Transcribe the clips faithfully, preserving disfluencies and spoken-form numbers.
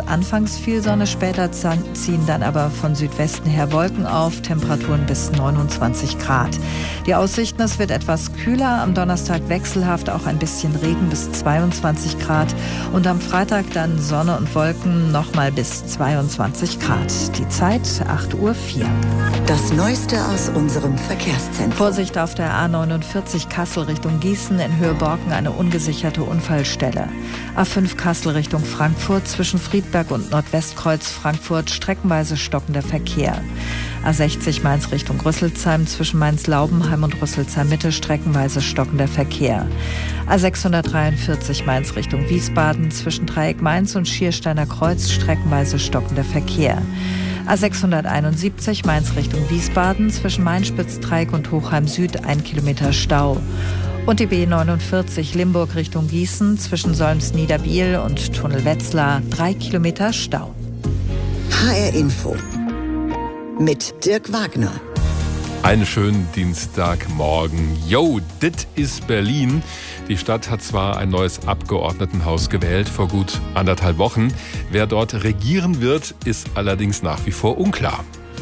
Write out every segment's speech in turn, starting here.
anfangs viel Sonne, später ziehen dann aber von Südwesten her Wolken auf, Temperaturen bis neunundzwanzig Grad. Die Aussichten, es wird etwas kühler, am Donnerstag wechselhaft, auch ein bisschen Regen bis zweiundzwanzig Grad und am Freitag dann Sonne und Wolken nochmal bis zweiundzwanzig Grad. Die Zeit acht Uhr vier. Das Neueste aus unserem Verkehrszentrum. Vorsicht auf der A neunundvierzig Kassel Richtung Gießen, in Höhe Borken eine ungesicherte Unfallstelle. A fünf Kassel Richtung Frankfurt, zwischen Friedberg und Nordwestkreuz Frankfurt streckenweise stockender Verkehr. A sechzig Mainz Richtung Rüsselsheim, zwischen Mainz-Laubenheim und Rüsselsheim-Mitte streckenweise stockender Verkehr. A sechshundertdreiundvierzig Mainz Richtung Wiesbaden, zwischen Dreieck Mainz und Schiersteiner Kreuz streckenweise stockender Verkehr. A sechshunderteinundsiebzig Mainz Richtung Wiesbaden, zwischen Mainspitz-Dreieck und Hochheim Süd ein Kilometer Stau. Und die B neunundvierzig Limburg Richtung Gießen, zwischen Solms-Niederbiel und Tunnel Wetzlar drei Kilometer Stau. H R Info mit Dirk Wagner. Einen schönen Dienstagmorgen. Yo, dit ist Berlin. Die Stadt hat zwar ein neues Abgeordnetenhaus gewählt vor gut anderthalb Wochen. Wer dort regieren wird, ist allerdings nach wie vor unklar.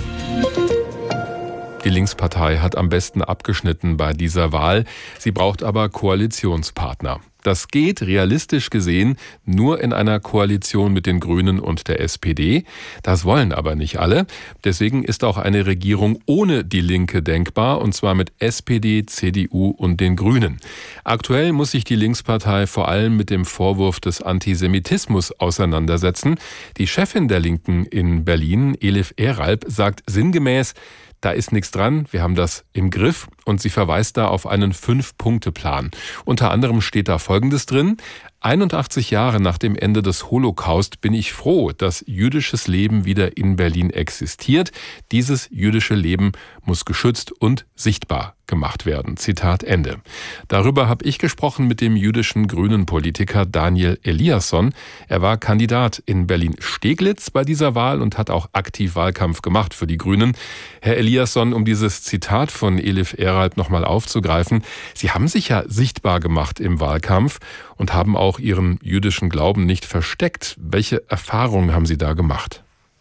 Die Linkspartei hat am besten abgeschnitten bei dieser Wahl. Sie braucht aber Koalitionspartner. Das geht realistisch gesehen nur in einer Koalition mit den Grünen und der S P D. Das wollen aber nicht alle. Deswegen ist auch eine Regierung ohne die Linke denkbar, und zwar mit S P D, C D U und den Grünen. Aktuell muss sich die Linkspartei vor allem mit dem Vorwurf des Antisemitismus auseinandersetzen. Die Chefin der Linken in Berlin, Elif Eralp, sagt sinngemäß, da ist nichts dran, wir haben das im Griff, und sie verweist da auf einen Fünf-Punkte-Plan. Unter anderem steht da Folgendes drin: einundachtzig Jahre nach dem Ende des Holocaust bin ich froh, dass jüdisches Leben wieder in Berlin existiert. Dieses jüdische Leben muss geschützt und sichtbar gemacht werden. Zitat Ende. Darüber habe ich gesprochen mit dem jüdischen Grünen-Politiker Daniel Eliasson. Er war Kandidat in Berlin-Steglitz bei dieser Wahl und hat auch aktiv Wahlkampf gemacht für die Grünen. Herr Eliasson, um dieses Zitat von Elif Eralp nochmal aufzugreifen: Sie haben sich ja sichtbar gemacht im Wahlkampf und haben auch Ihren jüdischen Glauben nicht versteckt. Welche Erfahrungen haben Sie da gemacht?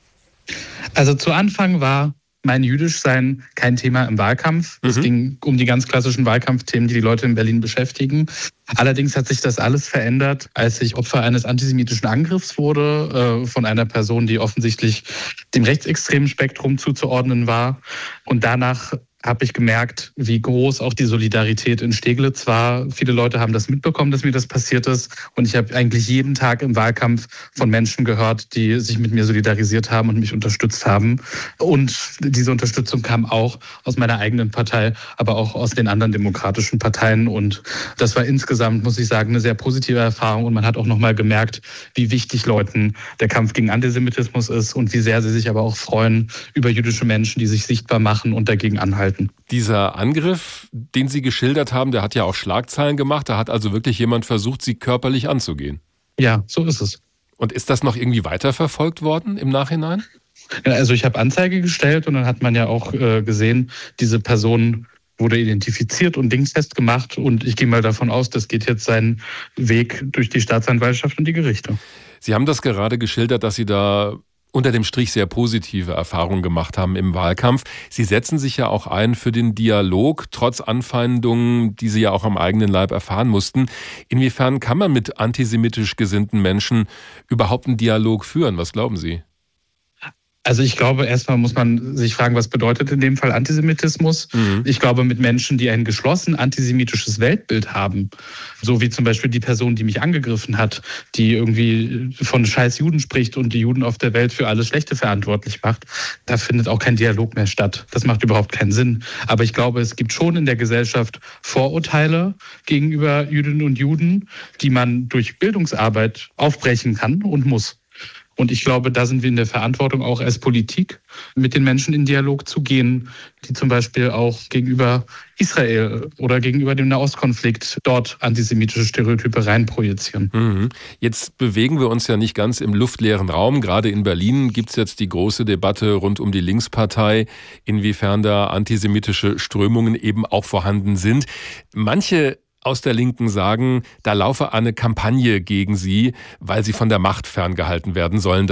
Also zu Anfang war mein Jüdischsein kein Thema im Wahlkampf. Mhm. Es ging um die ganz klassischen Wahlkampfthemen, die die Leute in Berlin beschäftigen. Allerdings hat sich das alles verändert, als ich Opfer eines antisemitischen Angriffs wurde, äh, von einer Person, die offensichtlich dem rechtsextremen Spektrum zuzuordnen war. Und danach habe ich gemerkt, wie groß auch die Solidarität in Steglitz war. Viele Leute haben das mitbekommen, dass mir das passiert ist. Und ich habe eigentlich jeden Tag im Wahlkampf von Menschen gehört, die sich mit mir solidarisiert haben und mich unterstützt haben. Und diese Unterstützung kam auch aus meiner eigenen Partei, aber auch aus den anderen demokratischen Parteien. Und das war insgesamt, muss ich sagen, eine sehr positive Erfahrung. Und man hat auch nochmal gemerkt, wie wichtig Leuten der Kampf gegen Antisemitismus ist und wie sehr sie sich aber auch freuen über jüdische Menschen, die sich sichtbar machen und dagegen anhalten. Dieser Angriff, den Sie geschildert haben, der hat ja auch Schlagzeilen gemacht. Da hat also wirklich jemand versucht, Sie körperlich anzugehen. Ja, so ist es. Und ist das noch irgendwie weiterverfolgt worden im Nachhinein? Ja, also ich habe Anzeige gestellt und dann hat man ja auch äh, gesehen, diese Person wurde identifiziert und dingfest gemacht. Und ich gehe mal davon aus, das geht jetzt seinen Weg durch die Staatsanwaltschaft und die Gerichte. Sie haben das gerade geschildert, dass Sie da unter dem Strich sehr positive Erfahrungen gemacht haben im Wahlkampf. Sie setzen sich ja auch ein für den Dialog, trotz Anfeindungen, die Sie ja auch am eigenen Leib erfahren mussten. Inwiefern kann man mit antisemitisch gesinnten Menschen überhaupt einen Dialog führen? Was glauben Sie? Also ich glaube, erstmal muss man sich fragen, was bedeutet in dem Fall Antisemitismus? Mhm. Ich glaube, mit Menschen, die ein geschlossen antisemitisches Weltbild haben, so wie zum Beispiel die Person, die mich angegriffen hat, die irgendwie von scheiß Juden spricht und die Juden auf der Welt für alles Schlechte verantwortlich macht, da findet auch kein Dialog mehr statt. Das macht überhaupt keinen Sinn. Aber ich glaube, es gibt schon in der Gesellschaft Vorurteile gegenüber Jüdinnen und Juden, die man durch Bildungsarbeit aufbrechen kann und muss. Und ich glaube, da sind wir in der Verantwortung, auch als Politik mit den Menschen in Dialog zu gehen, die zum Beispiel auch gegenüber Israel oder gegenüber dem Nahostkonflikt dort antisemitische Stereotype reinprojizieren. Mhm. Jetzt bewegen wir uns ja nicht ganz im luftleeren Raum. Gerade in Berlin gibt es jetzt die große Debatte rund um die Linkspartei, inwiefern da antisemitische Strömungen eben auch vorhanden sind. Manche aus der Linken sagen, da laufe eine Kampagne gegen sie, weil sie von der Macht ferngehalten werden sollen.